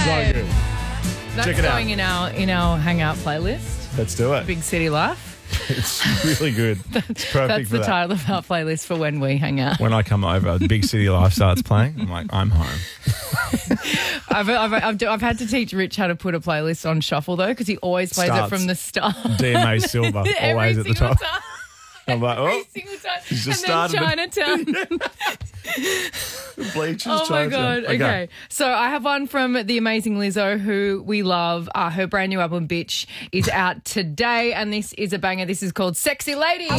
So good. That's Check it out. going in our hangout playlist. Let's do it. Big City Life. It's really good. It's perfect That's for the that. title of our playlist for when we hang out. When I come over, Big City Life starts playing. I'm like, I'm home. I've had to teach Rich how to put a playlist on shuffle though, because he always plays Starts. it from the start. DMA Silver, always Every at the single top. time. I'm like, Every oh, single time. he's just and then started Chinatown. Bleachers. Oh my Chinatown. God. Okay. So I have one from the amazing Lizzo, who we love. Her brand new album, Bitch, is out today. And this is a banger. This is called Sexy Lady.